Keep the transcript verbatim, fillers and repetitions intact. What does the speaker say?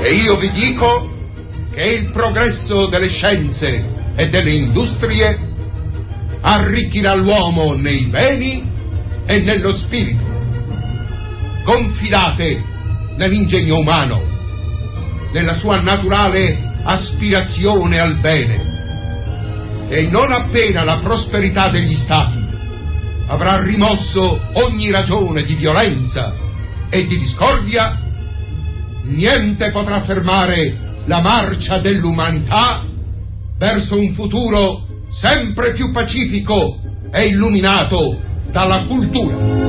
E io vi dico che il progresso delle scienze e delle industrie arricchirà l'uomo nei beni e nello spirito. Confidate nell'ingegno umano, nella sua naturale aspirazione al bene, e non appena la prosperità degli Stati avrà rimosso ogni ragione di violenza e di discordia, niente potrà fermare la marcia dell'umanità verso un futuro sempre più pacifico e illuminato dalla cultura.